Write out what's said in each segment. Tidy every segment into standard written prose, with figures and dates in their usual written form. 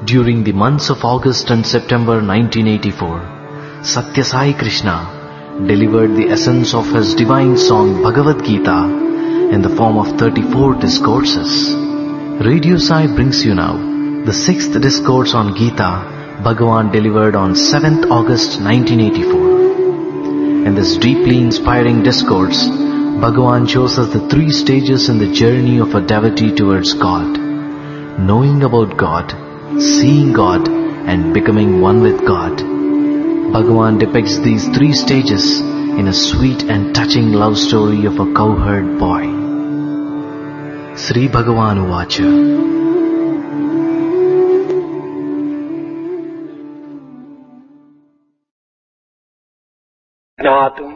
During the months of August and September 1984, Satya Sai Krishna delivered the essence of his divine song Bhagavad Gita in the form of 34 discourses. Radio Sai brings you now the 6th discourse on Gita Bhagavan delivered on 7th August 1984. In this deeply inspiring discourse, Bhagavan shows us the 3 stages in the journey of a devotee towards God: knowing about God, seeing God, and becoming one with God. Bhagavan depicts these 3 stages in a sweet and touching love story of a cowherd boy. Sri Bhagavan Uvacha. జ్ఞాతుం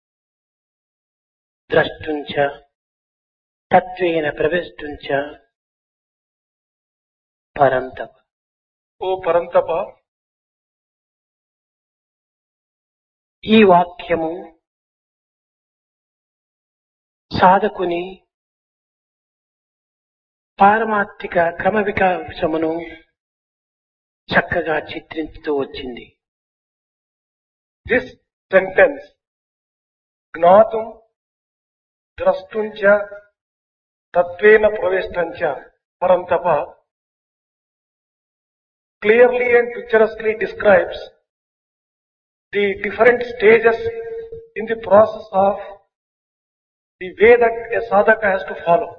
ద్రష్టుం చ తత్వేన ప్రవేష్టం చ పరంతప. ఓ పరంతప, ఈ వాక్యము సాధకుని పారమార్థిక క్రమ వికాసమును చక్కగా చిత్రించుతూ వచ్చింది. This sentence జ్ఞాతుం ద్రష్టుం చ తత్వేన ప్రవేష్టం చ పరంతప clearly and picturesquely describes the different stages in the process of the way that a sadhaka has to follow.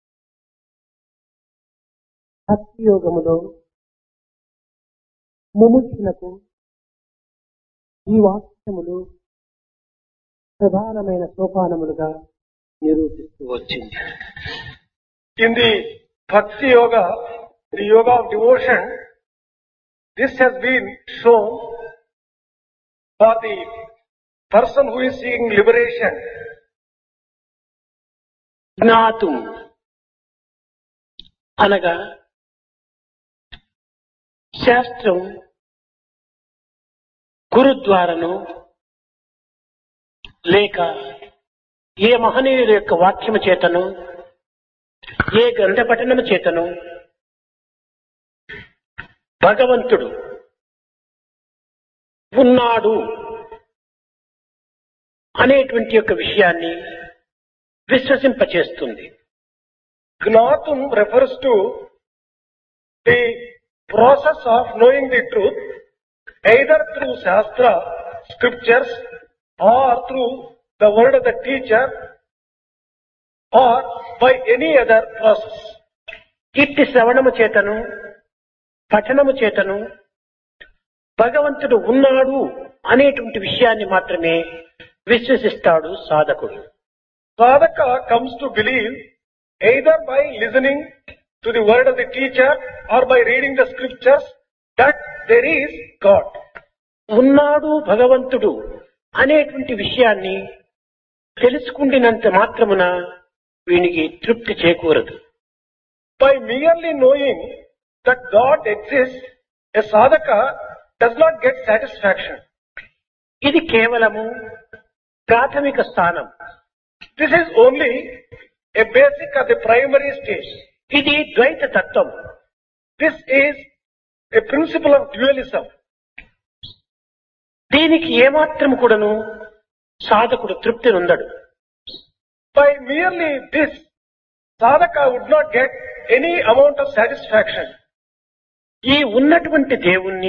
భక్తి యోగములో ముముక్షులకు ఈ వాక్యములు ప్రధానమైన సోపానములుగా నిరూపిస్తూ వచ్చింది. In the bhakti yoga, the yoga of devotion, this has been shown for the person who is seeking liberation. జ్ఞాతుం అనగా శాస్త్రం గురుద్వారను లేక ఏ మహనీయుల యొక్క వాక్యము చేతను ఏ గ్రంథ పఠనము చేతను భగవంతుడు ఉన్నాడు అనేటువంటి యొక్క విషయాన్ని విశ్వసింపచేస్తుంది. Gnatum refers to the process of knowing the truth either through Shastra, scriptures, or through the word of the teacher, or by any other process. ఇట్టి శ్రవణము చేతను పఠనము చేతను భగవంతుడు ఉన్నాడు అనేటువంటి విషయాన్ని మాత్రమే విశ్వసిస్తాడు సాధకుడు. Sadhaka comes to believe either by listening to the word of the teacher or by reading the scriptures that there is God. ఉన్నాడు భగవంతుడు అనేటువంటి విషయాన్ని తెలుసుకుండినంత మాత్రమున వీనికి తృప్తి చేకూరదు. By merely knowing that God exists, a sadhaka does not get satisfaction. ఇది కేవలము ప్రాథమిక స్థానం. This is only a basic or the primary stage. ఇది ద్వైత తత్వం. This is a principle of dualism. దీనికి ఏమాత్రము కూడాను సాధకుడు తృప్తి నొందడు. By merely this, sadhaka would not get any amount of satisfaction. ఈ ఉన్నటువంటి దేవుణ్ణి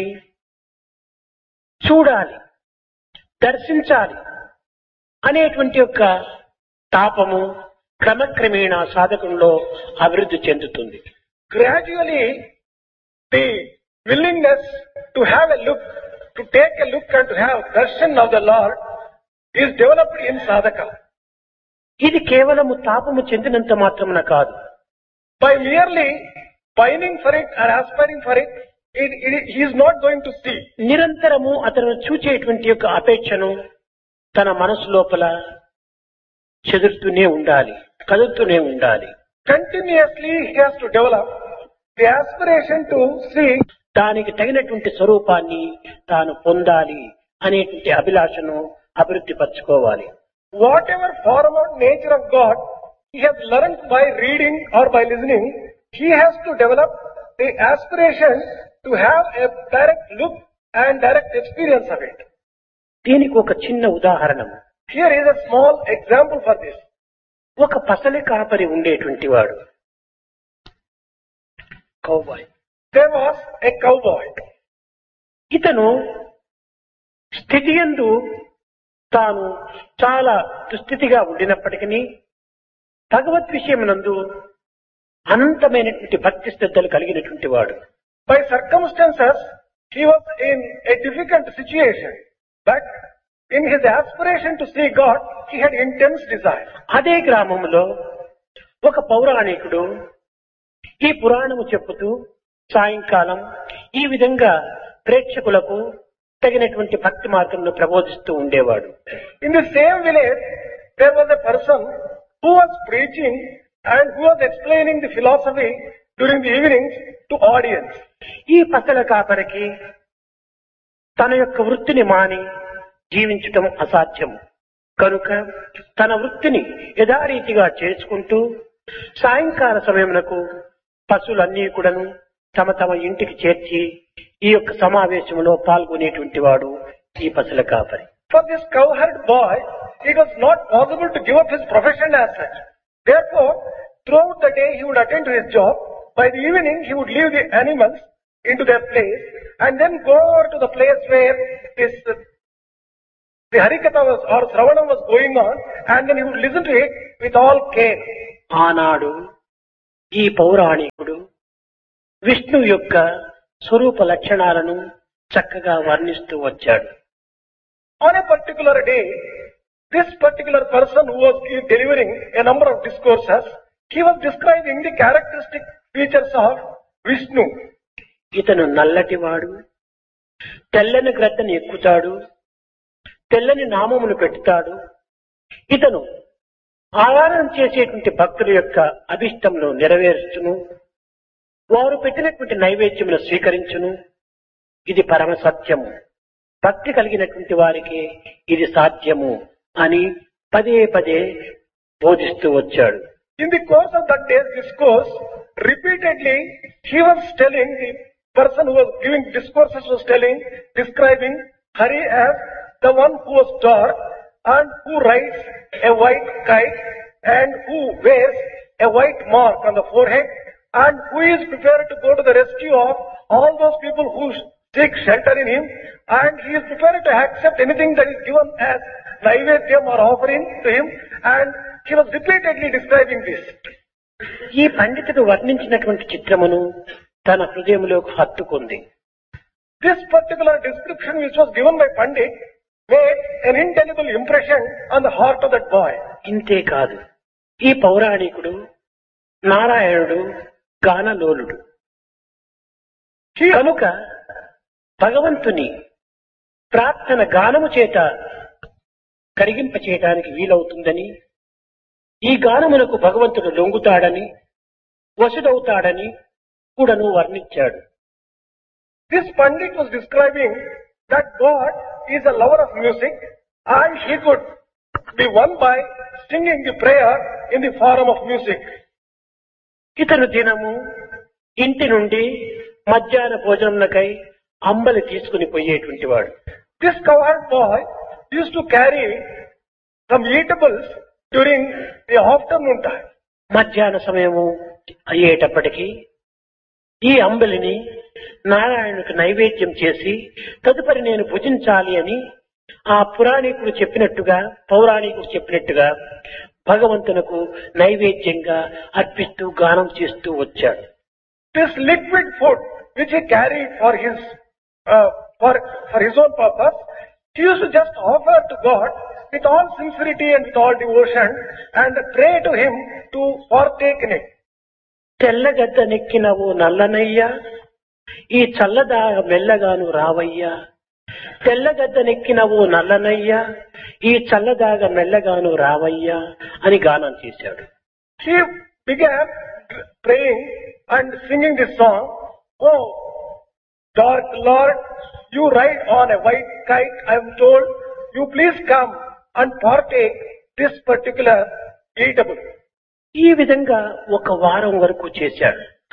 చూడాలి, దర్శించాలి అనేటువంటి యొక్క తాపము క్రమక్రమేణా సాధకంలో అభివృద్ధి చెందుతుంది. Gradually, the willingness to have a look, to take a look and to have darshan of the Lord is developed in sadhaka. ఇది కేవలము తాపము చెందినంత మాత్రమున కాదు. By merely pining for it or aspiring for it, he is not going to see. నిరంతరము అతను చూచేటువంటి యొక్క అపేక్షను తన మనసు లోపల చెదురుతూనే ఉండాలి, కదులుతూనే ఉండాలి. Continuously he has to develop the aspiration to see. దానికి తగినటువంటి స్వరూపాన్ని తాను పొందాలి అనేటువంటి అభిలాషను అభివృద్ధి పరచుకోవాలి. Whatever form or nature of God he has learned by reading or by listening, he has to develop the aspiration to have a direct look and direct experience of it. దీనికి ఒక చిన్న ఉదాహరణ. Here is a small example for this. ఒక పసలి కాపరి ఉండేటువంటి వాడు, cowboy. There was a cowboy. ఇతను స్థితి యందు తాను చాలా దుస్థితిగా ఉండినప్పటికీ భగవత్ విషయమునందు అనంతమైనటువంటి భక్తి శ్రద్ధలు కలిగినటువంటి వాడు. By circumstances, he was in a difficult situation, but in his aspiration to see God, he had intense desire. అదే గ్రామంలో ఒక పౌరాణికుడు ఈ పురాణము చెప్పుతూ సాయంకాలం ఈ విధంగా ప్రేక్షకులకు తగినటువంటి భక్తి మార్గంలో ప్రబోధిస్తూ ఉండేవాడు. In the same village, there was a person who was preaching and who was explaining the philosophy during the evenings to audience. ఈ పసల కాపరికి తన యొక్క వృత్తిని మాని జీవించటం అసాధ్యం కనుక తన వృత్తిని యథారీతిగా చేసుకుంటూ సాయంకాల సమయమునకు పశువులన్నీ కూడాను తమ తమ ఇంటికి చేర్చి ఈ యొక్క సమావేశంలో పాల్గొనేటువంటి వాడు ఈ పసల కాపరి. For this cowherd boy, it was not possible to give up his profession as such. Therefore, throughout the day he would attend to his job. By the evening, he would leave the animals into their place and then go over to the place where the Harikatha was or Sravanam was going on, and then he would listen to it with all care. ఆనాడు ఈ పౌరాణికుడు విష్ణు యొక్క స్వరూప లక్షణాలను చక్కగా వర్ణిస్తూ వచ్చాడు. On a particular day, this particular person who was delivering a number of discourses, he was describing the characteristic features of Vishnu. ఇతను నల్లటివాడు, తెల్లని గ్రద్దను ఎక్కుతాడు, తెల్లని నామమును పెట్టుతాడు. ఇతను ఆరాధన చేసేటువంటి భక్తుల యొక్క అభిష్టంలో నెరవేర్చును, వారు పెట్టినటువంటి నైవేద్యమును స్వీకరించును. ఇది పరమ సత్యము, భక్తి కలిగినటువంటి వారికి ఇది సాధ్యము అని పదే పదే బోధిస్తూ వచ్చాడు. In the course of that day's discourse, repeatedly he was telling, the person who was giving discourses was describing Hari as the one who was dark and who rides a white kite and who wears a white mark on the forehead and who is prepared to go to the rescue of all those people who seek shelter in him, and he is prepared to accept anything that is given as naivedyam or offering to him, and he was repeatedly describing this. ఈ పండితుడు వర్ణించినటువంటి చిత్రమును తన హృదయంలోకి హత్తుకుంది. This particular description which was given by Pandit made an indelible impression on the heart of that boy. ఇంతే కాదు, ఈ పౌరాణికుడు నారాయణుడు గానలోలుడు కనుక భగవంతుని ప్రార్థన గానము చేత కరిగింప చేయడానికి వీలవుతుందని, ఈ గానమునకు భగవంతుడు లొంగుతాడని, వశుడవుతాడని కూడాను వర్ణించాడు. This Pandit was describing that God is a lover of music and he could be won by singing the prayer in the form of music. ఇతను దినము ఇంటి నుండి మధ్యాహ్న భోజనములకై అంబలి తీసుకుని పోయేటువంటి వాడు. This cowherd boy used to carry some eatables during the afternoon time. మధ్యాహ్న సమయము అయ్యేటప్పటికీ ఈ అంబలిని నారాయణునికి నైవేద్యం చేసి తదుపరి నేను భుజించాలి అని ఆ పురాణికుడు చెప్పినట్టుగా, పౌరాణికుడు చెప్పినట్టుగా భగవంతునకు నైవేద్యంగా అర్పిస్తూ గానం చేస్తూ వచ్చాడు. This liquid food which he carried for his own purpose, he used to just offer to God with all sincerity and with all devotion and pray to him to partake in it. తెల్లగద్ద నెక్కినవు నల్లనయ్యా, ఈ చల్లదాగ మెల్లగాను రావయ్యా, తెల్లగద్ద నెక్కినవు నల్లనయ్యా, ఈ చల్లదాగ మెల్లగాను రావయ్యా అని గానం చేశాడు. He began praying and singing this song, "Oh, dark Lord, you ride on a white kite, I am told, you please come and partake this particular eatable." ఈ విధంగా ఒక వారం వరకు చేశాడు.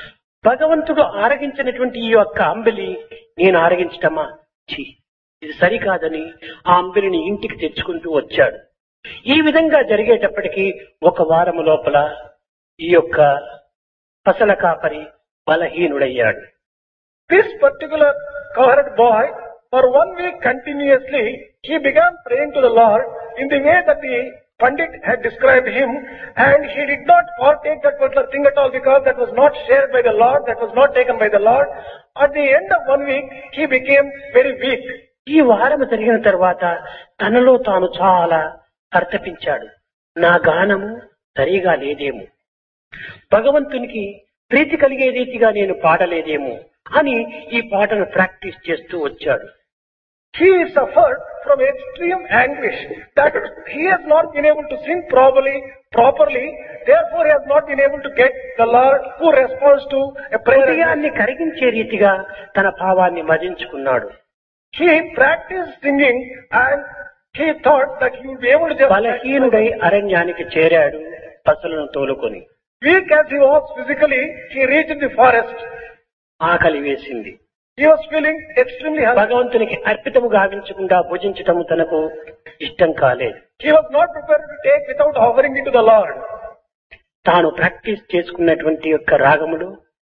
భగవంతుడు ఆరగించినటువంటి ఈ యొక్క అంబిలి నేను ఆరగించటమా, ఛీ, ఇది సరికాదని ఆ అంబిలిని ఇంటికి తెచ్చుకుంటూ వచ్చాడు. ఈ విధంగా జరిగేటప్పటికీ ఒక వారము లోపల ఈ యొక్క పసల కాపరి బలహీనుడయ్యాడు. This particular cowherd boy, for 1 week continuously, he began praying to the Lord in the way that the Pandit had described him, and he did not partake that particular thing at all because that was not shared by the Lord, that was not taken by the Lord. At the end of 1 week, he became very weak. ఈ వారము జరిగిన తర్వాత తనలో తాను చాలా పరితపించాడు. నా గానము సరిగా లేదేమో, భగవంతునికి ప్రీతి కలిగే రీతిగా నేను పాడలేదేమో అని ఈ పాటను ప్రాక్టీస్ చేస్తూ వచ్చాడు. He suffered from extreme anguish that he has not been able to sing properly, therefore he has not been able to get the Lord who responds to a prayer. హృదయాన్ని కరిగించే రీతిగా తన భావాన్ని మదించుకున్నాడు. He practiced singing and he thought that he would be able to just... బలహీనుడై అరణ్యానికి చేరాడు పశువులను తోలుకొని. Weak as he was physically, he reached the forest. ఆకలి వేసింది. He was feeling extremely hungry. భగవంతునికి అర్పితము గావించకుండా భుజించటము తనకు ఇష్టం కాలేదు. He was not prepared to take without offering it to the Lord. తాను ప్రాక్టీస్ చేసుకున్నటువంటి యొక్క రాగములు,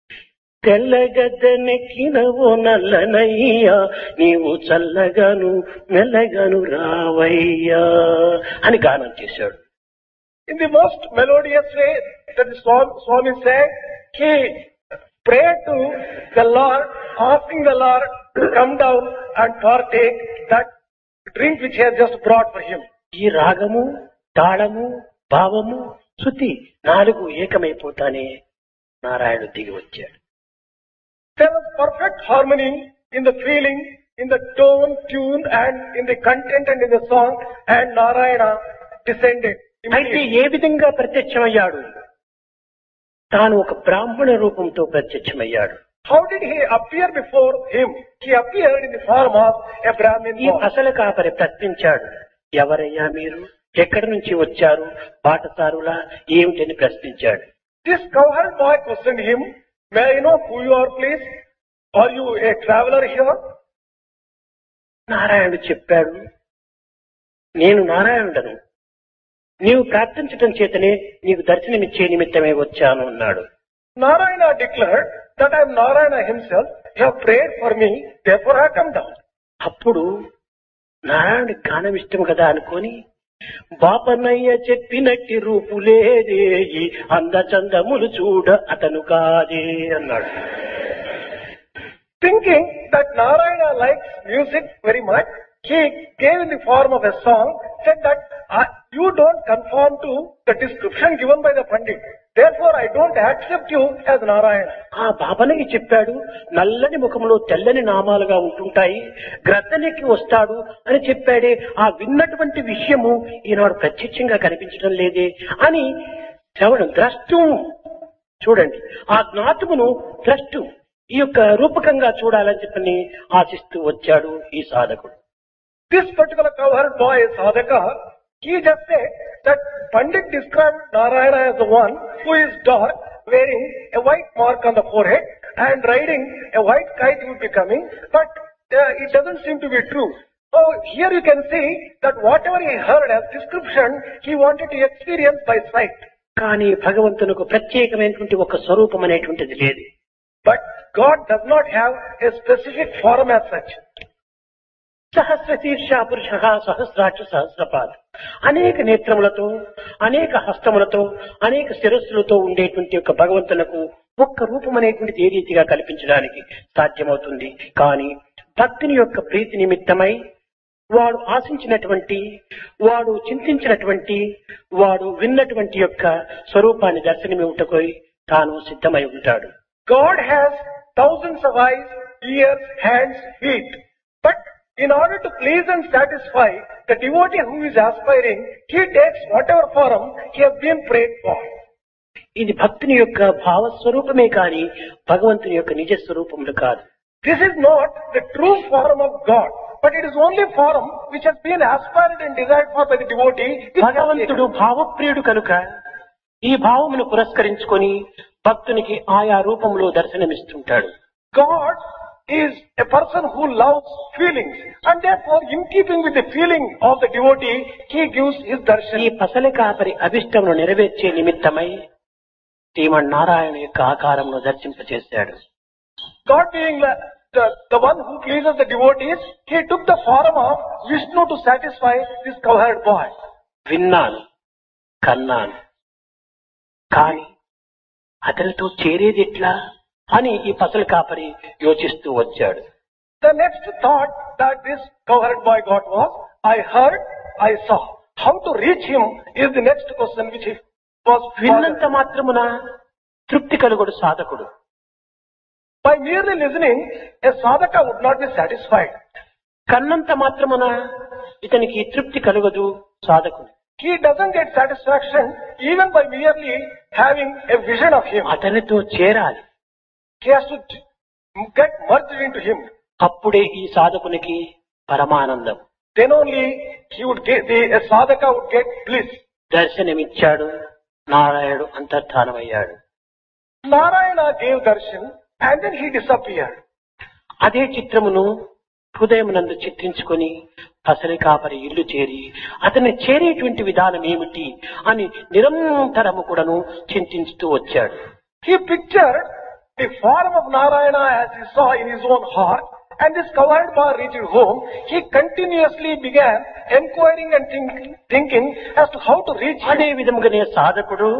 తెల్లగద్దెనెక్కినవో నల్లనయ్యా నీవు చల్లగాను మెల్లగాను రావయ్యా అని గానం చేశాడు. In the most melodious way that the Swami said, he prayed to the Lord, asking the Lord to come down and partake that drink which he has just brought for him. ఈ రాగము, తాళము, భావము, శృతి 4 ఏకమైపోతానే నారాయణుడు దిగి వచ్చాడు. There was perfect harmony in the feeling, in the tone, tune, and in the content and in the song, and Narayana descended. అయితే ఏ విధంగా ప్రత్యక్షమయ్యాడు? తాను ఒక బ్రాహ్మణ రూపంతో ప్రత్యక్షమయ్యాడు. How did he appear before him? He appeared in the form of a Brahmin ఈ boy. అసలు కాపరి ప్రశ్నించాడు, ఎవరయ్యా మీరు, ఎక్కడి నుంచి వచ్చారు, బాటసారులా ఏమిటని ప్రశ్నించాడు. This cowherd boy questioned him, may I know who you are, please? Are you a traveler here? నారాయణుడు చెప్పాడు, నేను నారాయణుడను, నీవు ప్రార్థించటం చేతనే నీకు దర్శనమిచ్చే నిమిత్తమే వచ్చాను అన్నాడు. Narayana declared that I am Narayana himself. You have prayed for me, therefore I have come down. అప్పుడు నారాయణుడికి గానం ఇష్టం కదా అనుకొని, బాపనయ్య చెప్పినట్టి రూపులేదే ఈ అందచందములు చూడ అతను కాదే అన్నాడు. Thinking that Narayana likes music very much, he gave in the form of a song, said that you don't conform to the description given by the Pandit. Therefore, I don't accept you as Narayana. ఆ బాపనయ్య చెప్పాడు, నల్లని ముఖంలో తెల్లని నామాలుగా ఉంటుంటాయి, గ్రద్దనెక్కి వస్తాడు అని చెప్పాడే, ఆ విన్నటువంటి విషయము ఈనాడు ప్రత్యక్షంగా కనిపించడం లేదే అని శ్రవణం ద్రష్టం. చూడండి, ఆ జ్ఞాతమును ద్రష్టం ఈ యొక్క రూపకంగా చూడాలని చెప్పని ఆశిస్తూ వచ్చాడు ఈ సాధకుడు. This particular cowherd boy, Sadhaka, he just said that Pandit described Narayana as the one who is dark, wearing a white mark on the forehead and riding a white kite would be coming, but it doesn't seem to be true. So here you can see that whatever he heard as description, he wanted to experience by sight. కానీ భగవంతునికి ప్రత్యేకమైనటువంటి ఒక స్వరూపం అనేటువంటిది లేదు. But God does not have a specific form as such. సహస్ర శీర్ష పురుష సహస్రాక్ష సహస్రపాద్, అనేక నేత్రములతో, అనేక హస్తములతో, అనేక శిరస్సులతో ఉండేటువంటి యొక్క భగవంతులకు ఒక్క రూపం అనేటువంటిది ఏ రీతిగా కల్పించడానికి సాధ్యమవుతుంది? కానీ భక్తుని యొక్క ప్రీతి నిమిత్తమై వాడు ఆశించినటువంటి, వాడు చింతించినటువంటి, వాడు విన్నటువంటి యొక్క స్వరూపాన్ని దర్శనమివ్వటకు తాను సిద్ధమై ఉంటాడు. God has thousands of eyes, ears, hands, feet. But in order to please and satisfy the devotee who is aspiring, he takes whatever form he has been prayed for. ఇది భక్తుని యొక్క భావస్వరూపమే కానీ భగవంతుని యొక్క నిజ స్వరూపములు కాదు. This is not the true form of God, but it is only form which has been aspired and desired for by the devotee. భగవంతుడు భావప్రియుడు కనుక ఈ భావమును పురస్కరించుకొని భక్తునికి ఆయా రూపంలో దర్శనమిస్తుంటాడు. God is a person who loves feelings, and therefore in keeping with the feeling of the devotee, he gives his ఈ darshan. పసలి కాపరి అభిష్టమును నెరవేర్చే నిమిత్తమై శ్రీమన్నారాయణ యొక్క ఆకారంలో దర్శింపచేశాడు. God being the one who pleases the devotees, he took the form of Vishnu to satisfy this cowherd boy. విన్నాను, కన్నాను, కాని అతనితో చేరేది ఎట్లా అని ఈ పసలి కాపరి యోచిస్తూ వచ్చాడు. The next thought that this cowherd boy got was, I heard, I saw. How to reach him is the next question which he was విన్నంత మాత్రమున తృప్తి కలుగుడు సాధకుడు. By merely listening, a sadhaka would not be satisfied. కన్నంత మాత్రమున ఇతనికి తృప్తి కలుగదు సాధకుడు. He doesn't get satisfaction even by merely having a vision of him. అతనితో చేరాలి. He has to get merged into him. అప్పుడే ఈ సాధకునికి పరమానందం. Then only he would get, a sadhaka would get bliss. దర్శనమిచ్చాడు, నారాయణుడు అంతర్ధానమయ్యాడు. Narayana gave darshan and then he disappeared. అదే చిత్రమును హృదయమునందు చిత్రించుకొని పసలి కాపరి ఇల్లు చేరి అతన్ని చేరేటువంటి విధానం ఏమిటి అని నిరంతరము కూడాను చింతించుతూ వచ్చాడు. He pictured the form of Narayana as he saw in his own heart, and this cowherd boy reached home. He continuously began inquiring and thinking as to how to reach him. అదే విధముగానే సాధకుడు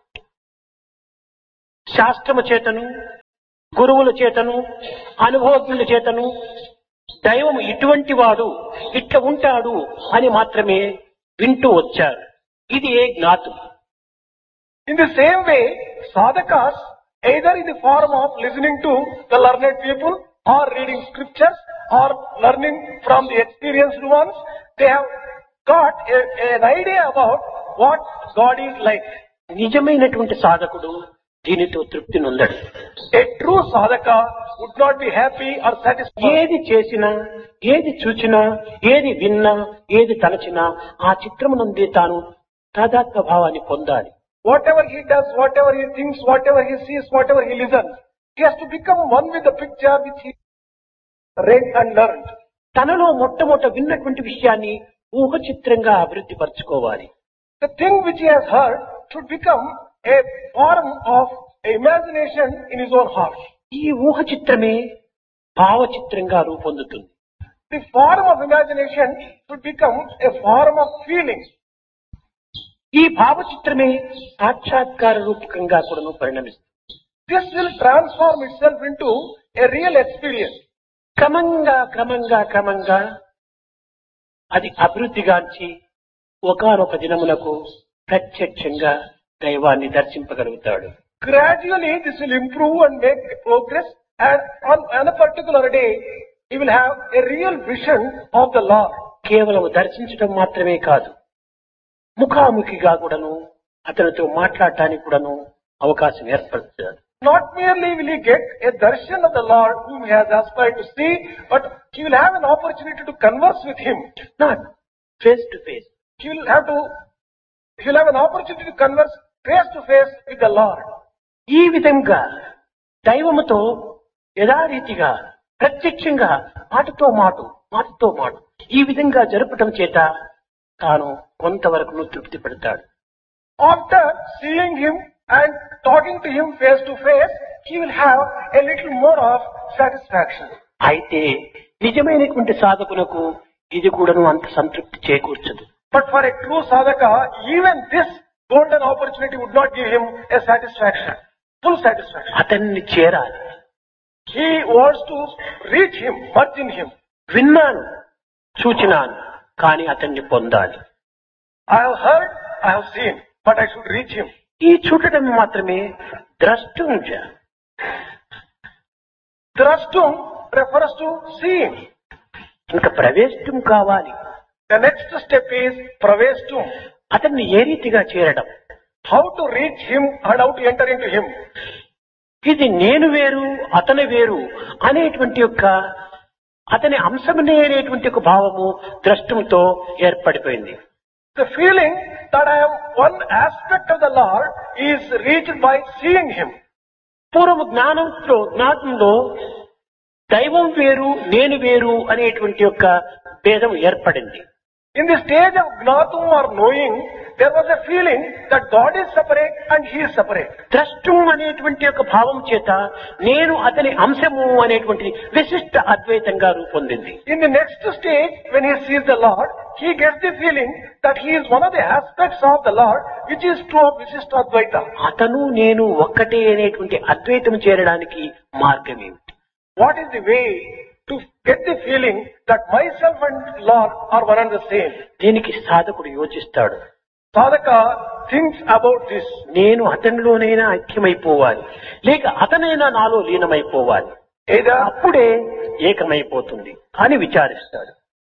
శాస్త్రము చేతను, గురువుల చేతను, అనుభవజ్ఞుల చేతను దైవము ఇటువంటి వాడు, ఇట్లా ఉంటాడు అని మాత్రమే వింటూ వచ్చారు. ఇది ఏ జ్ఞాతం. In the same way, sadhakas, either in the form of listening to the learned people or reading scriptures or learning from the experienced ones, they have got an idea about what God is like. నిజమైనటువంటి సాధకుడు దీనితో తృప్తి నొందడు. A true sadhaka would not be happy or satisfied. ఏది చేసినా, ఏది చూచినా, ఏది విన్నా, ఏది తలచినా ఆ చిత్రమునందే తాను తాదాత్మ్య భావాన్ని పొందాలి. Whatever he does, whatever he thinks, whatever he sees, whatever he listens, he has to become one with the picture which he read and learned. తనలో మొట్టమొదట విన్నటువంటి విషయాన్ని ఊహ చిత్రంగా అభివృద్ధి పరచుకోవాలి. The thing which he has heard should become a form of imagination in his own heart. ఈ ఊహ చిత్రమే భావ చిత్రంగా రూపొందుతుంది. The form of imagination should become a form of feeling. ఈ భావ చిత్రమే సాక్షాత్కార రూపకంగా కూడా పరిణమిస్తుంది. This will transform itself into a real experience. క్రమంగా అది అభివృద్ధిగాంచి ఒకానొక దినమునకు ప్రత్యక్షంగా దైవాన్ని దర్శింపగలుగుతాడు. Gradually this will improve and make progress, and on a particular day he will have a real vision of the Lord. కేవలం దర్శించడం మాత్రమే కాదు, ముఖాముఖిగా కూడాను అతనితో మాట్లాడటానికి కూడాను అవకాశం ఏర్పడుతుంది. Not merely will he get a darshan of the Lord whom he has aspired to see, but he will have an opportunity to converse with him. Not face to face. He will have an opportunity to converse face to face with the Lord. ఈ విధంగా దైవముతో యథారీతిగా ప్రత్యక్షంగా మాటతో మాట ఈ విధంగా జరపటం చేత తాను కొంతవరకు తృప్తి పడతాడు. After seeing him and talking to him face to face, he will have a little more of satisfaction. అయితే నిజమైనటువంటి సాధకునకు ఇది కూడాను అంత సంతృప్తి చేకూర్చదు. But for a true sadhaka, even this golden opportunity would not give him a satisfaction, full satisfaction. అతన్ని చేరాలి. He wants to reach him, merge in him. విన్నాను, చూచినాను, కానీ అతన్ని పొందాలి. I have heard, I have seen, but I should reach him. ఈ చూడటం మాత్రమే ద్రష్టుంజ. Drashtum refers to seeing. ఇంకా ప్రవేశం కావాలి. The next step is praveshtum. అతన్ని ఏ రీతిగా చేరడం, How to reach him and how to enter into him. ఇది నేను వేరు అతని వేరు అనేటువంటి యొక్క అతని అంశమనే అనేటువంటి ఒక భావము ద్రష్టంతో ఏర్పడిపోయింది. The feeling that I am one aspect of the Lord is reached by seeing him. పూర్వము జ్ఞానంలో దైవం వేరు నేను వేరు అనేటువంటి యొక్క భేదం ఏర్పడింది. In the stage of Gnatum or knowing, there was a feeling that God is separate and He is separate. ద్రష్టం అనేటువంటి యొక్క భావం చేత నేను అతని అంశము అనేటువంటి విశిష్ట అద్వైతంగా రూపొందింది. In the next stage, when he sees the Lord, he gets the feeling that he is one of the aspects of the Lord, which is true of Visishta Advaita. అతను నేను ఒక్కటే అనేటువంటి అద్వైతం చేరడానికి మార్గం ఏమిటి? What is the way to get the feeling that myself and Lord are one and the same? దీనికి సాధకుడు యోచిస్తాడు. Sadhaka thinks about this. నేను అతనిలోనైనా ఐక్యమైపోవాలి, లేక అతనైనా నాలో లీనమైపోవాలి, Either అప్పుడే ఏకమైపోతుంది అని విచారిస్తాడు.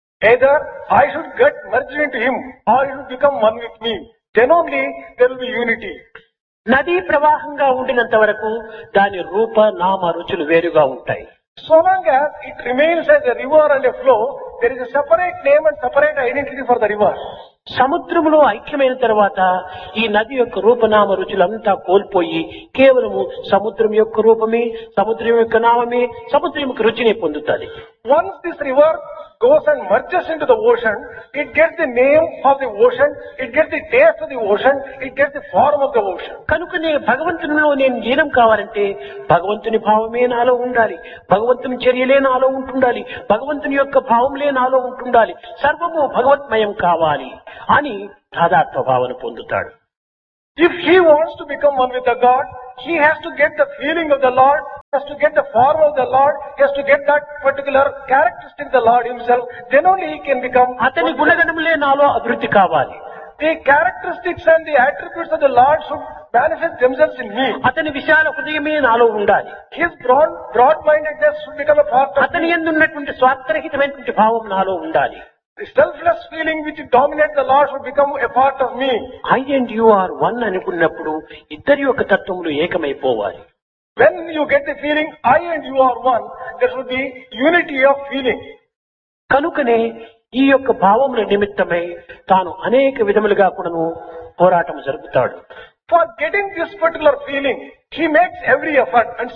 I should get merged into Him or He should become one with me. Then only there will be unity. నదీ ప్రవాహంగా ఉండినంత వరకు దాని రూప నామ రుచులు వేరుగా ఉంటాయి. So long as it remains as a river and a flow, there is a separate name and separate identity for the river. సముద్రంలో ఐక్యమైన తర్వాత ఈ నది యొక్క రూపనామ రుచులంతా కోల్పోయి కేవలము సముద్రం యొక్క రూపమే, సముద్రం యొక్క నామమే, సముద్రం యొక్క రుచిని పొందుతుంది. Once this river goes and merges into the ocean, it gets the name of the ocean, it gets the taste of the ocean, it gets the form of the ocean. కనుకనే భగవంతునిలో నేను లీనం కావాలంటే భగవంతుని భావమే నాలో ఉండాలి, భగవంతుని చర్యలే నాలో ఉంటుండాలి, భగవంతుని యొక్క భావంలే నాలో ఉంటుండాలి, సర్వము భగవత్మయం కావాలి అని తాదాత్మ్య భావన పొందుతాడు. If he wants to become one with the God, he has to get the feeling of the Lord, he has to get the form of the Lord, he has to get that particular characteristic of the Lord himself, then only he can become. అతని గుణగణములే నాలో అభివృద్ధి కావాలి. The characteristics and the attributes of the Lord should manifest themselves in me. అతని విశాల హృదయమే నాలో ఉండాలి. His broad-mindedness should become a part of అతని me. యందు ఉన్నటువంటి స్వార్థరహితమైనటువంటి భావం నాలో ఉండాలి. The selfless feeling which dominates the Lord should become a part of me. I and you are one అనుకున్నప్పుడు ఇద్దరి యొక్క తత్వములు ఏకమైపోవాలి. When you get the feeling I and you are one, there should be unity of feeling. కనుకనే ఈ యొక్క భావముల నిమిత్తమై తాను అనేక విధములుగా కూడాను పోరాటం జరుపుతాడు. For getting this particular feeling, he makes every effort. And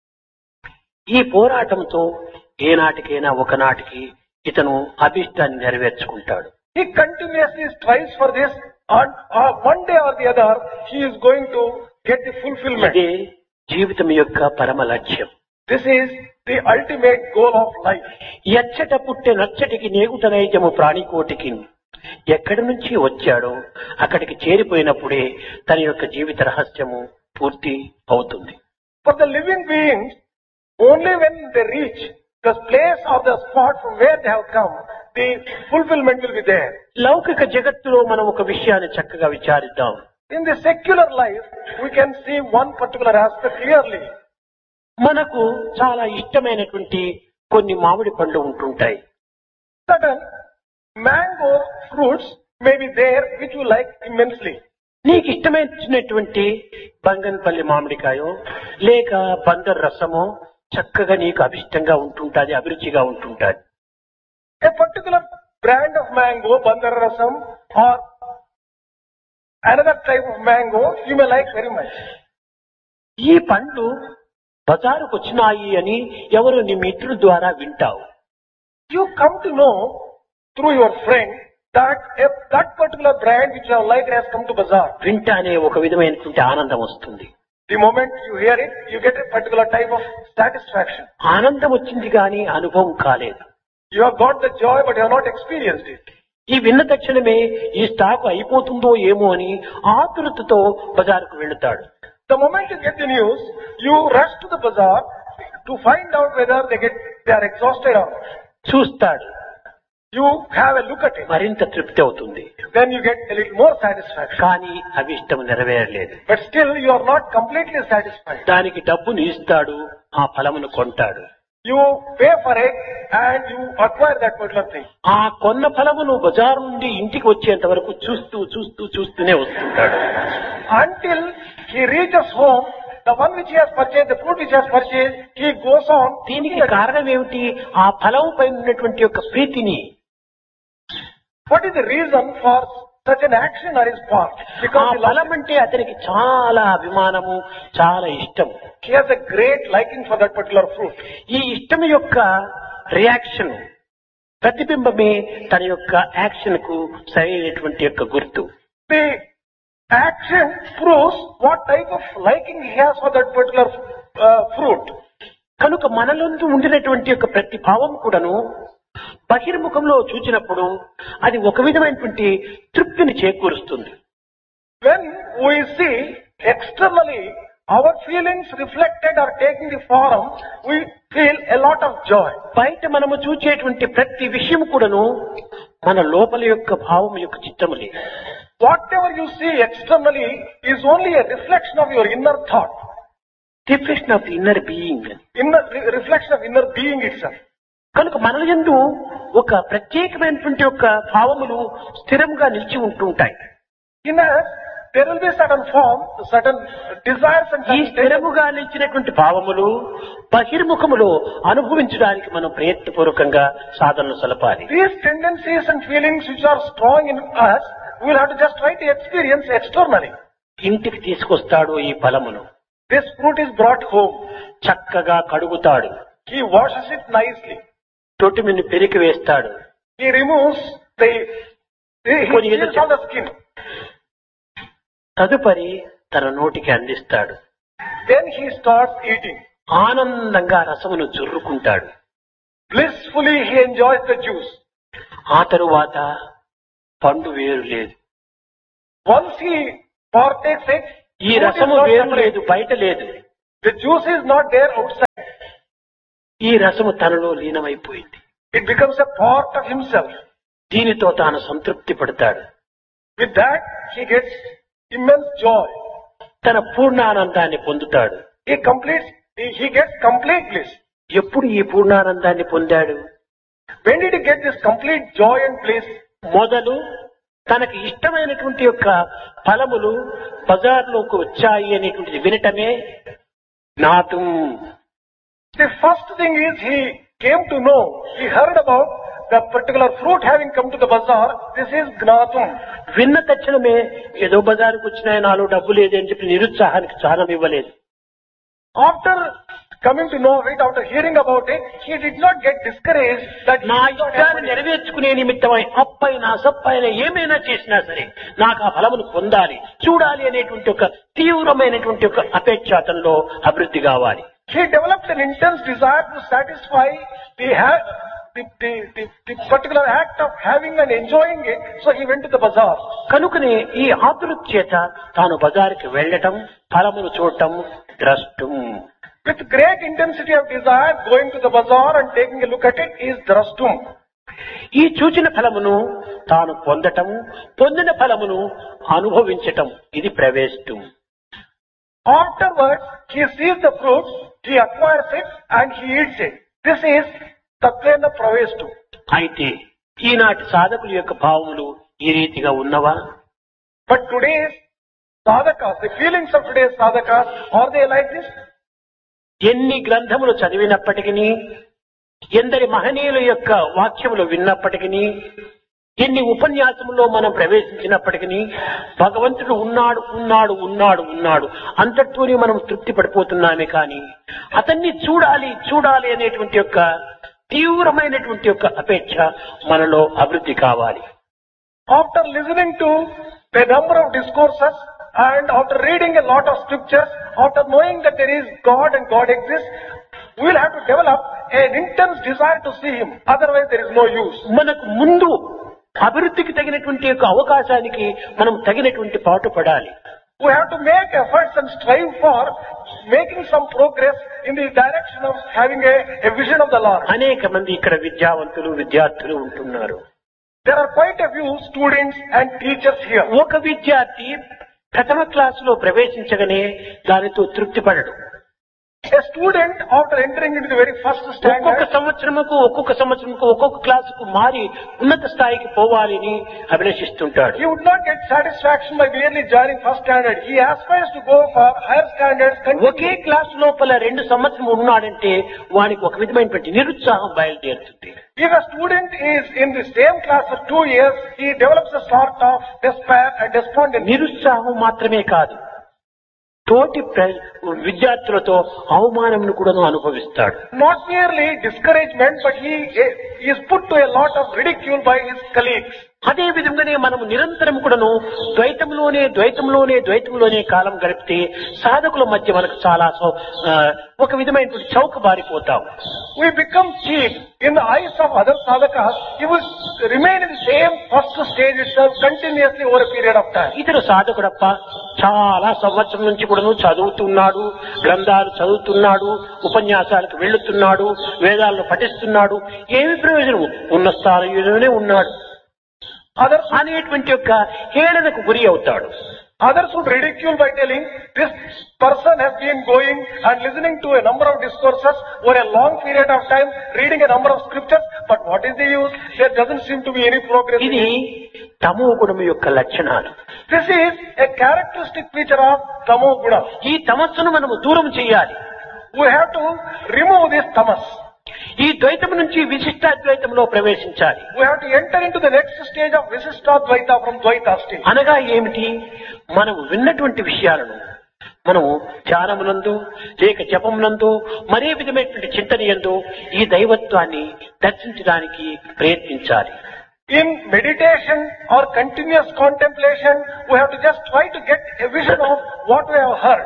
ఈ పోరాటంతో ఏనాటికైనా ఒకనాటికి ఇతను అభిష్టాన్ని నెరవేర్చుకుంటాడు. he continuously strives for this, and one day or the other, he is going to get the fulfillment. ఇదే జీవితం యొక్క పరమ లక్ష్యం. This is the ultimate goal of life. ఎచ్చట పుట్టే నచ్చటికి నేగుట నైజము ప్రాణికోటికి ఎక్కడి నుంచి వచ్చాడో అక్కడికి చేరిపోయినప్పుడే తన యొక్క జీవిత రహస్యము పూర్తి అవుతుంది. For the living beings, only when they reach the place or the spot from where they have come, the fulfillment will be there. లౌకిక జగత్తులో మనం ఒక విషయాన్ని చక్కగా విచారిద్దాం. In the secular life, we can see one particular aspect clearly. మనకు చాలా ఇష్టమైనటువంటి కొన్ని మామిడి పండ్లు ఉంటుంటాయి. Certain mango fruits may be there which you like immensely. నీకు ఇష్టమైనటువంటి బంగన్పల్లి మామిడికాయో లేక బందర్ రసమో చక్కగా నీకు అభిష్టంగా ఉంటుంటాది, అభిరుచిగా ఉంటుంటాది. A particular brand of mango, bandar rasam, or another type of mango, you may like very much. ఈ పండ్లు బజారుకు వచ్చినాయి అని ఎవరు నీ మిత్రుల ద్వారా వింటావు. You come to know through your friend that that particular brand which you have liked has come to bazaar. వింటానే ఒక విధమైనటువంటి ఆనందం వస్తుంది. The moment you hear it, you get a particular type of satisfaction. ఆనందం వచ్చింది కానీ అనుభవం కాలేదు. You have got the joy, but you have not experienced it. ఈ విన్న తక్షణమే ఈ స్టాక్ అయిపోతుందో ఏమో అని ఆతురతతో బజారుకు వెళుతాడు. The moment you get the news, you rush to the bazaar to find out whether they are exhausted or not. చూస్తాడు, You have a look at it. మరింత తృప్తి అవుతుంది. Then you get a little more satisfaction. కానీ అభిష్టం నెరవేరలేదు. But still you are not completely satisfied. దానికి డబ్బును ఇస్తాడు, ఆ ఫలమును కొంటాడు. You pay for it and you acquire that particular thing. ఆ కొన్న ఫలమును బజారు నుండి ఇంటికి వచ్చేంత వరకు చూస్తూనే వస్తుంటాడు. Until he reaches home, the one which he has purchased, the fruit which he has purchased, he goes on. దీనికి కారణం ఏమిటి? ఆ ఫలం పైన ఉన్నటువంటి యొక్క ప్రీతిని. What is the reason for such an action on his part ఆ because he ఫలం అంటే అతనికి చాలా అభిమానము, చాలా ఇష్టం. he has a great liking for that particular fruit. ఈ ఇష్టం యొక్క రియాక్షన్ ప్రతిబింబమే తన యొక్క యాక్షన్ కు సరైనటువంటి యొక్క గుర్తు. The action proves what type of liking he has for that particular fruit. కనుక మనలందు ఉండినటువంటి యొక్క ప్రతి భావం కూడాను బహిర్ముఖంలో చూచినప్పుడు అది ఒక విధమైనటువంటి తృప్తిని చేకూరుస్తుంది. When we see externally our feelings reflected or taking the form, we feel a lot of joy. బయట మనము చూచేటువంటి ప్రతి విషయం కూడాను మన లోపల యొక్క భావం యొక్క చిత్తములే. Whatever you see externally is only a reflection of your inner thought, reflection of the inner being. reflection of inner being itself. కనుక మన యందు ఒక ప్రత్యేకమైనటువంటి యొక్క భావములు స్థిరంగా నిలిచి ఉంటుంటాయి. In us, there will be certain form, certain desires and ఈ certain స్థిరముగా నిలిచినటువంటి భావములు బహిర్ముఖములో అనుభవించడానికి మనం ప్రయత్నపూర్వకంగా సాధనలు సలపాలి. these tendencies and feelings which are strong in us, we will have to just try to experience externally. ఇంటికి తీసుకొస్తాడు ఈ ఫలమును, This fruit is brought home. చక్కగా కడుగుతాడు, He washes it nicely. తొట్టిమిని పెరికి వేస్తాడు, He removes he peels all the skin. తదుపరి తన నోటికి అందిస్తాడు. Then he starts eating. ఆనందంగా రసమును జుర్రుకుంటాడు. Blissfully he enjoys the juice. ఆ తరువాత పండు వేరు లేదు, Once he partakes it, ఈ fruit is రసము not వేరు separate. లేదు, బయట లేదు. The juice is not there outside. ఈ రసము తనలో లీనమైపోయింది. It becomes a part of himself. దీనితో తాను సంతృప్తి పడతాడు. With that, he gets immense joy. తన పూర్ణానందాన్ని పొందుతాడు. He gets complete bliss. ఎప్పుడు ఈ పూర్ణానందాన్ని పొందాడు? When did he get this complete joy and bliss? మొదలు తనకి ఇష్టమైనటువంటి యొక్క ఫలములు బజార్లోకి వచ్చాయి అనేటువంటిది వినటమే జ్ఞాతం. The first thing is he came to know, he heard about the particular fruit having come to the bazaar. This is Gnatum. విన్న తక్షణమే ఏదో బజారుకు వచ్చినాయి, నాలో డబ్బు లేదు అని చెప్పి నిరుత్సాహానికి స్థానం ఇవ్వలేదు. After coming to know it, after hearing about it, he did not get discouraged that he నా did not ఇష్టాన్ని have it. నెరవేర్చుకునే నిమిత్తమై అప్పైనా సప్పైనా ఏమైనా చేసినా సరే నాకు ఆ ఫలమును పొందాలి, చూడాలి అనేటువంటి ఒక తీవ్రమైనటువంటి ఒక అపేక్ష అతనిలో అభివృద్ధి కావాలి. He developed an intense desire to satisfy the particular act of having and enjoying it, so he went to the bazaar. కనుకనే ఈ ఆతురత చేత తాను బజారుకి వెళ్ళటం, ఫలమును చూడటం, ద్రష్టం. With great intensity of desire, going to the bazaar and taking a look at it is drashtum. ఈ చూచిన ఫలమును తాను పొందటం, పొందిన ఫలమును అనుభవించటం, ఇది ప్రవేశం. Afterwards, he sees the fruits, he acquires it and he eats it. This is Tatvena Praveshtu. అయితే ఈనాటి సాధకుల యొక్క భావములు ఈ రీతిగా ఉన్నవా? But today's sadhakas, the feelings of today's sadhakas, are they like this? ఎన్ని గ్రంథములు చదివినప్పటికీ, ఎందరి మహనీయుల యొక్క వాక్యములు విన్నప్పటికీ, ఎన్ని ఉపన్యాసములో మనం ప్రవేశించినప్పటికీ భగవంతుడు ఉన్నాడు ఉన్నాడు ఉన్నాడు ఉన్నాడు అంతటితోనే మనం తృప్తి పడిపోతున్నామే కానీ అతన్ని చూడాలి చూడాలి అనేటువంటి యొక్క తీవ్రమైనటువంటి యొక్క అపేక్ష మనలో అభివృద్ధి కావాలి. After listening to a number of discourses and after reading a lot of scriptures, after knowing that there is God and God exists, we will have to develop an intense desire to see Him. Otherwise there is no use. మనకు ముందు అభివృద్ధికి తగినటువంటి యొక్క అవకాశానికి మనం తగినటువంటి పాటు పడాలి. We have to make efforts and strive for making some progress in the direction of having a vision of the Lord. అనేక మంది ఇక్కడ విద్యావంతులు విద్యార్థులు ఉంటున్నారు. There are quite a few students and teachers here. ఒక విద్యార్థి ప్రథమ క్లాసులో ప్రవేశించగానే దానితో తృప్తి పడడు. A student, after entering into the very first ఒక్కొక్క standard, సంవత్సరముకు ఒక్కొక్క క్లాసుకు మారి ఉన్నత స్థాయికి పోవాలని అభిలషిస్తుంటాడు. he would not get satisfaction by merely joining first standard. He aspires to go for higher standards. Okay class లోపల 2 సంవత్సరం ఉన్నాడంటే వానికి ఒక విధమైనటువంటి నిరుత్సాహం బయలుదేరుతుంది. If a student is in the same class for 2 years, he develops a sort of despair and despondency. నిరుత్సాహం మాత్రమే కాదు, తోటి విద్యార్థులతో అవమానంను కూడా అనుభవిస్తాడు. Not merely discouragement, but he is put to a lot of ridicule by his colleagues. అదే విధంగానే మనము నిరంతరం కూడాను ద్వైతంలోనే కాలం గడిపితే సాధకుల మధ్య మనకు చాలా ఒక విధమైనటువంటి చౌక బారిపోతాం. We become cheap in the eyes of other sadhakas. He will remain in the same first stage itself continuously over a period of time. ఇతర సాధకుడప్ప చాలా సంవత్సరం నుంచి కూడాను చదువుతున్నాడు, గ్రంథాలు చదువుతున్నాడు, ఉపన్యాసాలకు వెళ్తున్నాడు, వేదాలను పఠిస్తున్నాడు, ఏమి ప్రయోజనము, ఉన్న స్థాయిలోనే ఉన్నాడు అనేటువంటి యొక్క హేళనకు గురి అవుతాడు. Others would ridicule by telling, this person has been going and listening to a number of discourses over a long period of time, reading a number of scriptures, but what is the use? There doesn't seem to be any progress. ఇది తమో గుణము యొక్క లక్షణాలు. This is a characteristic feature of tamo guna. ఈ తమస్సును మనము దూరం చేయాలి. We have to remove this tamas. ఈ ద్వైతం నుంచి విశిష్టాద్వైతంలో ప్రవేశించాలి. We have to enter into the next stage of Visishtadvaita from Dvaita stage. అనగా ఏమిటి? మనం విన్నటువంటి విషయాలను మనము ధ్యానమునందు లేక జపమునందు మరే విధమైనటువంటి చింతనయందు ఈ దైవత్వాన్ని దర్శించడానికి ప్రయత్నించాలి. In meditation or continuous contemplation, we have to just try to get a vision of what we have heard.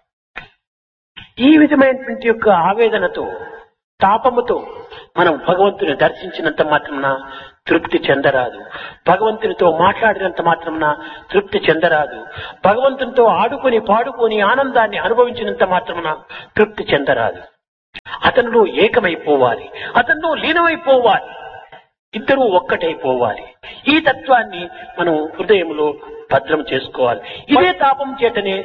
ఈ విధమైనటువంటి యొక్క ఆవేదనతో తాపముతో మనం భగవంతుని దర్శించినంత మాత్రమున తృప్తి చెందరాదు. భగవంతునితో మాట్లాడినంత మాత్రమున తృప్తి చెందరాదు. భగవంతునితో ఆడుకొని పాడుకొని ఆనందాన్ని అనుభవించినంత మాత్రమున తృప్తి చెందరాదు. అతనిలో ఏకమైపోవాలి, అతనిలో లీనమైపోవాలి, ఇద్దరూ ఒక్కటైపోవాలి. ఈ తత్వాన్ని మనం హృదయంలో భద్రం చేసుకోవాలి. ఇదే తాపం చేతనే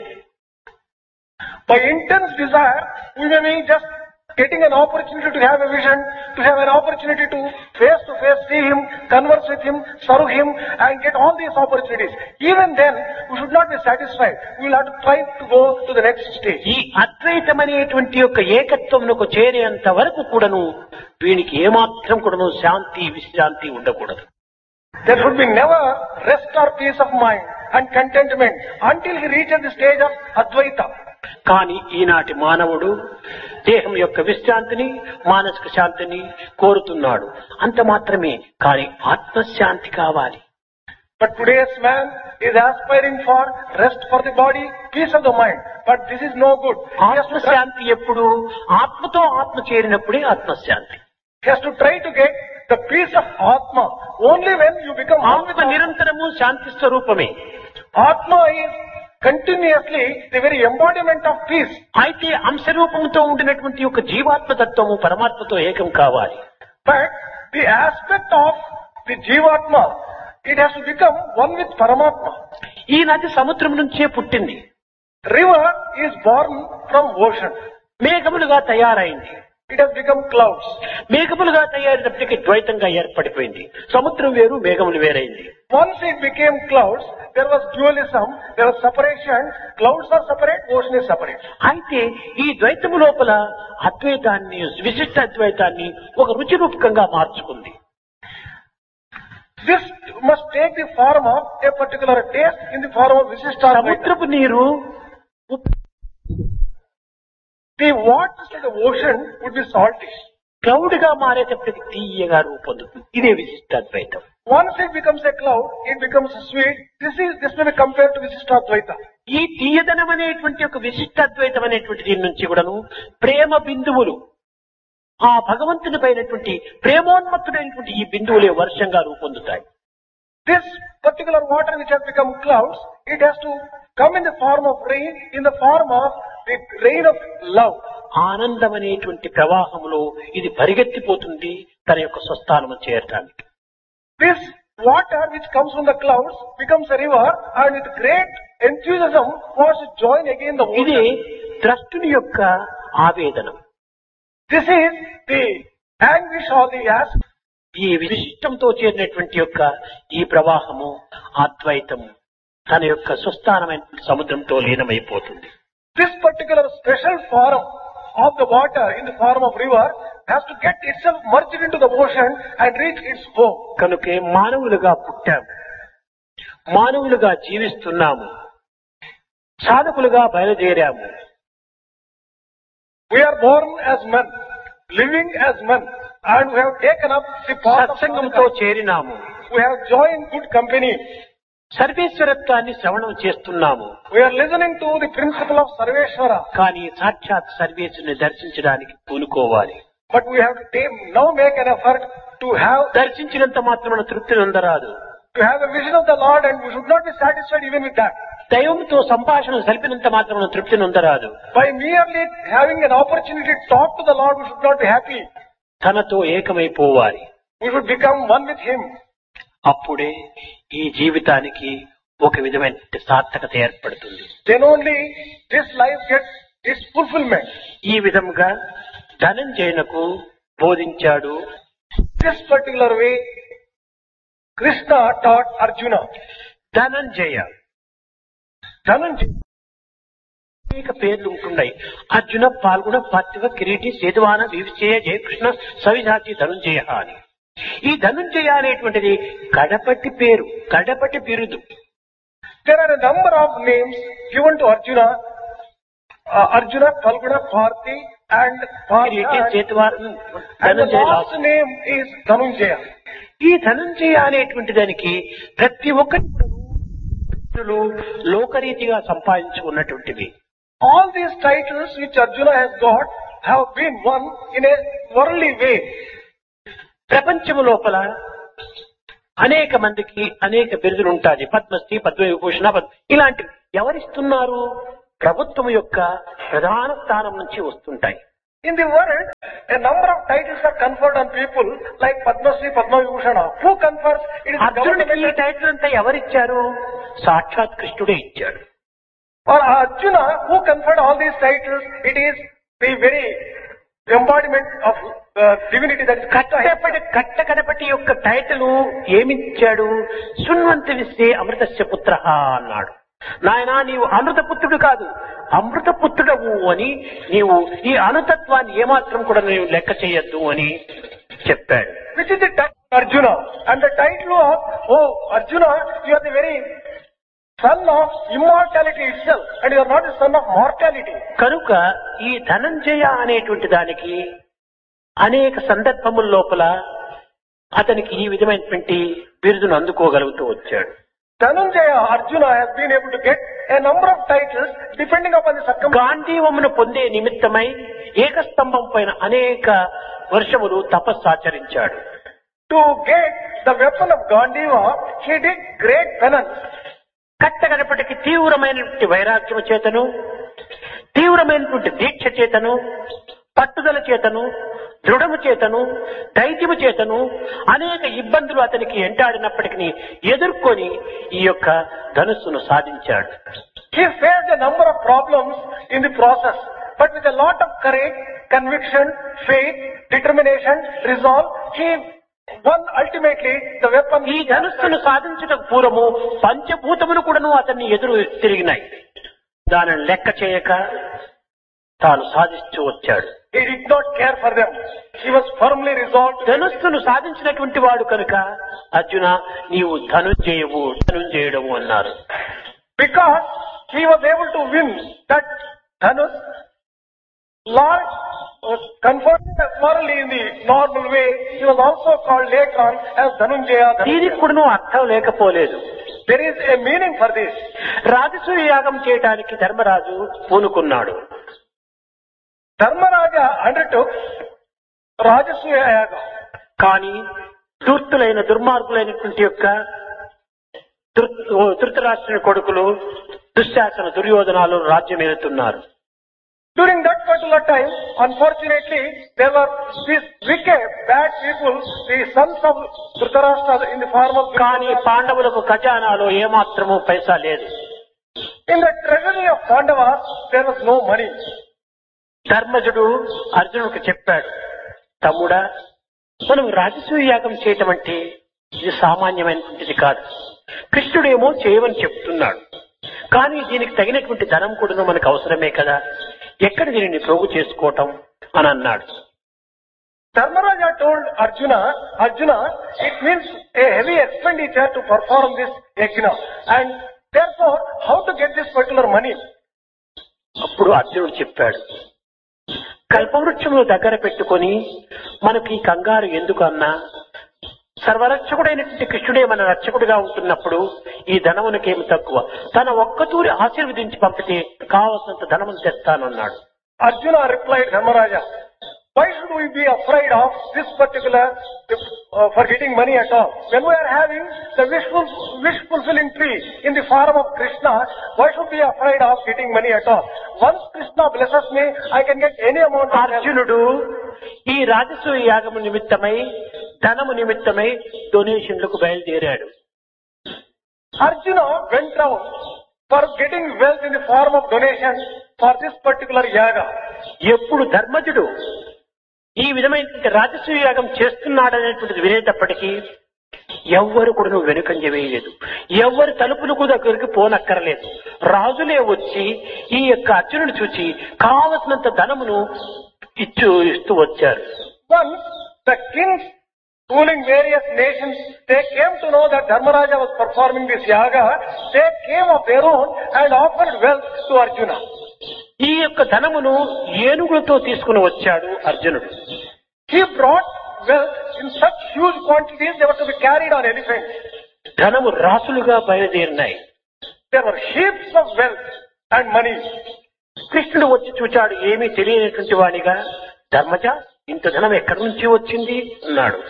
by intense desire, we may be just getting an opportunity to have a vision, to have an opportunity to face see him, converse with him, serve him, and get all these opportunities. Even then, we should not be satisfied. We will have to try to go to the next stage. ఈ అద్వైతమనేటువంటి యొక్క ఏకత్వమునకు చేరేంత వరకు కూడాను వీనికి ఏమాత్రం కూడాను శాంతి విశ్రాంతి ఉండకూడదు. There should be never rest or peace of mind and contentment until he reaches the stage of Advaita. కానీ ఈనాటి మానవుడు దేహం యొక్క విశ్రాంతిని, మానసిక శాంతిని కోరుతున్నాడు. అంత మాత్రమే. కానీ ఆత్మశాంతి కావాలి. But today's man is aspiring for rest for the body, peace of the mind. But this is no good. ఆత్మశాంతి ఎప్పుడు? ఆత్మతో ఆత్మ చేరినప్పుడే ఆత్మశాంతి. He has to try to get the peace of Atma. Only when you become one with ఆత్మ నిరంతరము శాంతి స్వరూపమే. Atma is continuously the very embodiment of peace. అయితే అంశరూపంతో ఉండినటువంటి ఒక జీవాత్మ తత్వము పరమాత్మతో ఏకం కావాలి. But the aspect of the Jivatma, it has to become one with Paramatma. ఈ నది సముద్రం నుంచే పుట్టింది. River is born from ocean. మేఘములుగా తయారైంది. It has become clouds. మేఘములుగా తయారైనప్పటికీ ద్వైతంగా ఏర్పడిపోయింది. సముద్రం వేరు, మేఘములు వేరైంది. Once it became clouds, there was dualism, there was separation. Clouds are separate, ocean is separate. అయితే ఈ ద్వైతము లోపల అద్వైతాన్ని, విశిష్ట అద్వైతాన్ని ఒక రుచి రూపకంగా మార్చుకుంది. This must take the form of a particular taste in the form of Visishtadvaita. సముద్రపు నీరు The waters of the ocean would be salty. Cloud గా మారేటప్పటికి తీయగా రూపొందుతుంది. ఇదే విశిష్టాద్వైతం. Once it becomes a cloud, it becomes sweet. This may be compared to Visishtadvaita. ఈ తీయదనం అనేటువంటి ఒక విశిష్టాద్వైతం అనేటువంటి దీని నుంచి కూడాను ప్రేమ బిందువులు, ఆ భగవంతుని పైనటువంటి ప్రేమోన్మత్తుడైనటువంటి ఈ బిందువులే వర్షంగా రూపొందుతాయి. This particular water which has become clouds, it has to come in the form of rain, in the form of the rain of love. ఆనందం అనేటువంటి ప్రవాహంలో ఇది పరిగెత్తిపోతుంది తన యొక్క స్వస్థానము చేరటానికి. This water which comes from the clouds becomes a river, and with great enthusiasm wants to join again the ఇది ocean. ద్రష్టుని యొక్క ఆవేదనం. This is the anguish or the aspect. ఈ విశిష్టంతో చేరినటువంటి యొక్క ఈ ప్రవాహము అద్వైతం తన యొక్క సుస్థానమైన సముద్రంతో లీనమైపోతుంది. This particular special form of the water in the form of river has to get itself merged into the ocean and reach its home. కనుకే మానవులుగా పుట్టాము, మానవులుగా జీవిస్తున్నాము, సాధకులుగా బయలుదేరాము. We are born as men, living as men, and we have taken up the path of సత్సంగంతో చేరినాము, We have joined good company. సర్వేశ్వరత్వాన్ని శ్రవణం చేస్తున్నాము. We are listening to the principle of Sarveshwara. కానీ సాక్షాత్ సర్వేశ్వరుని దర్శించడానికి పూనుకోవాలి. But we have to now make an effort to దర్శించినంత మాత్రమున తృప్తి నొందరాదు. have a vision of the Lord, and we should not be satisfied even with that. దైవంతో సంభాషణ సలిపినంత మాత్రమున తృప్తి నొందరాదు. By merely having an opportunity to talk to the Lord, we should not be happy. తనతో ఏకమైపోవాలి. We should become one with Him. అప్పుడే ఈ జీవితానికి ఒక విధమైన సార్థకత ఏర్పడుతుంది. Then only this life gets its fulfillment. ఈ విధంగా ధనంజయునకు బోధించాడు. This particular way, Krishna taught Arjuna. Dhananjaya అనేక పేర్లు ఉంటున్నాయి. అర్జున, పాల్గొన, పార్థివ, కిరీటి, సేతువాన, వివిచేయ, జయకృష్ణ, సవిధాచి, ధనుంజయ అని. ఈ ధనుంజయ అనేటువంటిది కడపటి పేరు, కడపటి బిరుదు. There are a number of names given to Arjuna. Arjuna, Palguna, Parthi and Kireeti, సేతువాన, and the Dhanunjaya. last name is Dhanunjaya. ఈ ధనుంజయ అనేటువంటి దానికి ప్రతి ఒక్కటి లోకరీతిగా సంపాదించుకున్నటువంటివి. All these titles which Arjuna has got have been won in a worldly way. ప్రపంచము లోపల అనేక మందికి అనేక బిరుదులు ఉంటాయి. పద్మశ్రీ, పద్మవిభూషణ, ఇలాంటివి ఎవరిస్తున్నారు? ప్రభుత్వం యొక్క ప్రధాన స్థానం నుంచి వస్తుంటాయి. In the world, a number of titles are conferred on people like Padma Shri, Padma Vibhushana. Who confers? It is the అర్జునుడికి ఈ government. టైటిల్ అంతా ఎవరిచ్చారు? సాక్షాత్ కృష్ణుడే ఇచ్చాడు. Or Arjuna, who conferred all these titles, it is the very embodiment of divinity that is Krishna. కట్టకడపటి యొక్క title ఏమిచ్చాడు? శృణ్వంతి విశ్వే అమృతస్య పుత్ర అన్నాడు. నాయనా, నీవు అమృతపుత్రుడు కాదు, అమృతపుత్రుడవు అని, నీవు ఈ అనుతత్వాన్ని ఏమాత్రం కూడా నీవు లెక్క చేయొద్దు అని చెప్పాడు. Which is the title of Arjuna. And the title of, oh Arjuna, you are the very son of immortality itself, and you are not the son of mortality. కనుక ఈ ధనంజయ అనేటువంటి దానికి అనేక సందర్భముల లోపల అతనికి ఈ విధమైనటువంటి బిరుదును అందుకోగలుగుతూ వచ్చాడు. Dhanunjaya, Arjuna has been able to get a number of titles depending upon the circumstances. గాంధీవమును పొందే నిమిత్తమై ఏకస్తంభం పైన అనేక వర్షములు తపస్సాచరించాడు. To get the weapon of Gandiva, he did great penance. కట్టగడపటికి తీవ్రమైనటువంటి వైరాగ్యము చేతను, తీవ్రమైనటువంటి దీక్ష చేతను, పట్టుదల చేతను, దృఢము చేతను, ధైర్యము చేతను అనేక ఇబ్బందులు అతనికి ఎంటాడినప్పటికీ ఎదుర్కొని ఈ యొక్క ధనుస్సును సాధించాడు. He faced a number of problems in the process, but with a lot of courage, conviction, faith, determination, resolve, he won ultimately the weapon. ఈ ధనుస్సును సాధించటకు పూర్వము పంచభూతములు కూడాను అతన్ని ఎదురు తిరిగినాయి. దానిని లెక్క చేయక తాను సాధిస్తూ వచ్చాడు. He did not care for them. He was firmly resolved. ధనుస్సును సాధించినటువంటి వాడు కనుక అర్జున, నీవు ధనుంజయుడము అన్నారు. Because he was able to win that Dhanus, Lord was conferred morally in the normal way. He was also called later on as Dhanunjaya. దీనికి కూడా అర్థం లేకపోలేదు. There is a meaning for this. రాజసూయ యాగం చేయడానికి Dharmaraju పూనుకున్నాడు. Dharmaraja undertook Rajasuya Yaga. కానీ దుర్తులైన దుర్మార్గులైనటువంటి యొక్క ధృతరాష్ట్రుని కొడుకులు దుశ్శాసన, దుర్యోధనాలు రాజ్యం ఏలుతున్నారు. During that particular time, unfortunately, there were these wicked, bad people, the sons of Dhritarashtra in the form of. కానీ పాండవులకు ఖజానాలో ఏమాత్రము పైసా లేదు. In the treasury of Pandavas, there was no money. ధర్మజుడు అర్జునుడికి చెప్పాడు, తమ్ముడా, మనం రాజసూయ యాగం చేయటం అంటే ఇది సామాన్యమైనటువంటిది కాదు. కృష్ణుడేమో చేయమని చెప్తున్నాడు, కానీ దీనికి తగినటువంటి ధనం కూడా మనకు అవసరమే కదా, ఎక్కడ దీనిని ప్రోగు చేసుకోవటం అని అన్నాడు. Dharmaraja told Arjuna, it means a heavy expenditure to perform this yajna, and therefore how to get this particular money? అప్పుడు అర్జునుడు చెప్పాడు, కల్పవృక్షమును దగ్గర పెట్టుకొని మనకి ఈ కంగారు ఎందుకు అన్నా, సర్వరక్షకుడైనటువంటి కృష్ణుడే మన రక్షకుడిగా ఉంటున్నప్పుడు ఈ ధనమునకేమి తక్కువ, తన ఒక్కతూరి ఆశీర్వదించి పంపితే కావలసినంత ధనమును తెస్తానన్నాడు. Arjuna replied, Dharmaraja, why should we be afraid of this particular for getting money at all? When we are having the wish fulfilling tree in the form of Krishna, why should we be afraid of getting money at all? Once Krishna blesses me, I can get any amount of అర్జునుడు ఈ రాజసూయ యాగము నిమిత్తమై ధనము నిమిత్తమై డొనేషన్లకు బయలుదేరాడు. Arjuna went down for getting wealth in the form of donation for this particular yaga. ఎప్పుడు ధర్మజుడు ఈ విధమైనటువంటి రాజసూయ యాగం చేస్తున్నాడనేటువంటిది వినేటప్పటికీ ఎవ్వరు కూడా నువ్వు వెనుకంజ వేయలేదు, ఎవ్వరి తలుపులకు దగ్గరికి పోనక్కరలేదు. రాజులే వచ్చి ఈ యొక్క అర్జునుడు చూచి కావలసినంత ధనమును ఇస్తూ వచ్చారు. Once the kings ruling various nations, they came to know that Dharmaraja was performing this yaga, they came of their own and offered wealth to Arjuna. ఈ యొక్క ధనమును ఏనుగులతో తీసుకుని వచ్చాడు అర్జునుడు. He brought wealth in such huge quantities, they were to be carried on elephants. ధనము రాసులుగా బయలుదేరినాయి. There were heaps of wealth and money. కృష్ణుడు వచ్చి చూచాడు, ఏమీ తెలియనటువంటి వాడిగా, ధర్మజ ఇంత ధనం ఎక్కడి నుంచి వచ్చింది అన్నాడు.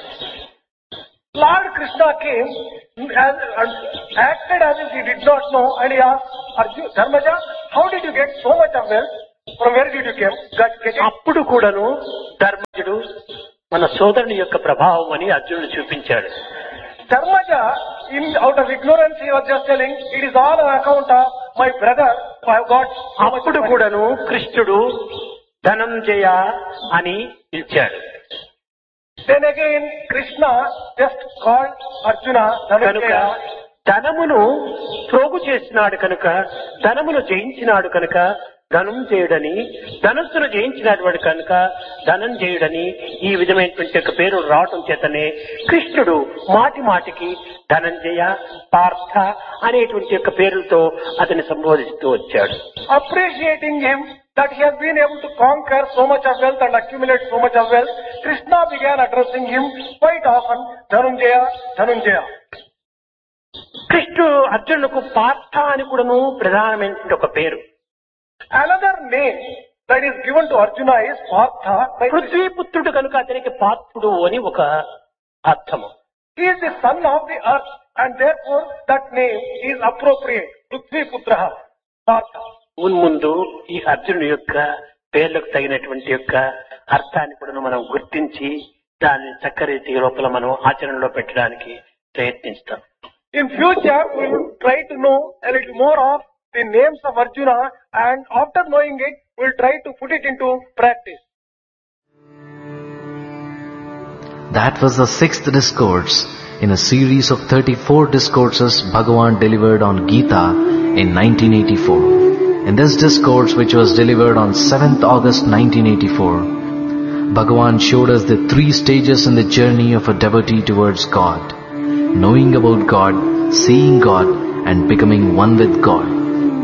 Lord Krishna came and acted as if he did not know, and he asked Arjuna, Dharmaja, how did you get so much of wealth? From where did you get it? అప్పుడు కూడాను ధర్మజుడు మన సోదరుని యొక్క ప్రభావం అని అర్జునుడు చూపించాడు. Dharmaja, out of ignorance, he was just telling, it is all on account of my brother who have got so much అప్పుడు money. కూడాను కృష్ణుడు ధనంజయ అని పిలిచాడు. Then again, Krishna just called Arjuna కనుక Dhananjaya. ధనమును ప్రోగు చేసినాడు కనుక, ధనమును జయించినాడు కనుక ధనంజయుడని, ధనస్సును జయించినటువంటి కనుక ధనంజయుడని ఈ విధమైనటువంటి యొక్క పేరు రావటం చేతనే కృష్ణుడు మాటి మాటికి ధనంజయ, పార్థ అనేటువంటి యొక్క పేరులతో అతన్ని సంబోధిస్తూ వచ్చాడు. Appreciating him that he has been able to conquer so much of wealth and accumulate so much of wealth, Krishna began addressing him quite often, Dhananjaya, Dhananjaya. కృష్ణుడు అర్జునుకు పార్థ అని కూడాను ప్రధానమైనటువంటి ఒక పేరు. Another name that is given to Arjuna is Partha. పృథ్వీపుత్రుడు కనుక అతనికి పార్థుడు అని ఒక అర్థము. He is the son of the earth, and therefore that name is appropriate. Prithviputraha, Partha. మున్ముందు ఈ అర్జునుడి యొక్క పేర్లకు తగినటువంటి యొక్క అర్థాన్ని కూడా మనం గుర్తించి దాన్ని చక్కరీతి లోపల మనం ఆచరణలో పెట్టడానికి ప్రయత్నిస్తాం. In future, we will try to know a little more of the names of Arjuna, and after knowing it, we will try to put it into practice. That was the 6th discourse in a series of 34 discourses Bhagavan delivered on Gita in 1984. In this discourse, which was delivered on 7th August 1984, Bhagavan showed us the 3 stages in the journey of a devotee towards God: knowing about God, seeing God, and becoming one with God.